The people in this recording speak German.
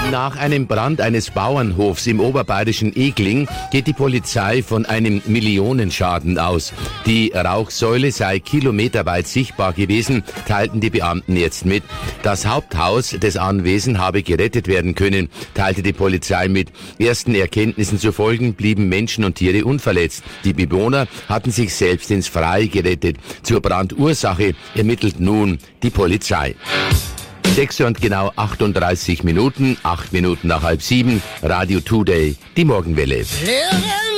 Nach einem Brand eines Bauernhofs im oberbayerischen Egling geht die Polizei von einem Millionenschaden aus. Die Rauchsäule sei kilometerweit sichtbar gewesen, teilten die Beamten jetzt mit. Das Haupthaus des Anwesens habe gerettet werden können, teilte die Polizei mit. Ersten Erkenntnissen zufolge blieben Menschen und Tiere unverletzt. Die Bewohner hatten sich selbst ins Freie gerettet. Zur Brandursache ermittelt nun die Polizei. 6 und genau 38 Minuten, 8 Minuten nach 6:30, Radio Today, die Morgenwelle.